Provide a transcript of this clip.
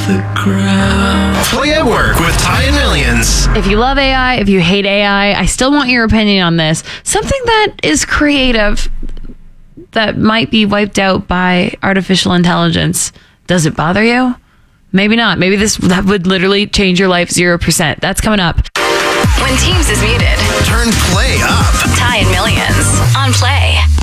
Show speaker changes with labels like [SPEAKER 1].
[SPEAKER 1] the ground. Play at Work with Ty and Millions.
[SPEAKER 2] If you love AI, if you hate AI, I still want your opinion on this. Something that is creative that might be wiped out by artificial intelligence. Does it bother you? Maybe not. Maybe that would literally change your life 0%. That's coming up.
[SPEAKER 3] When Teams is muted,
[SPEAKER 1] Turn Play up.
[SPEAKER 3] Ty and Millions on Play.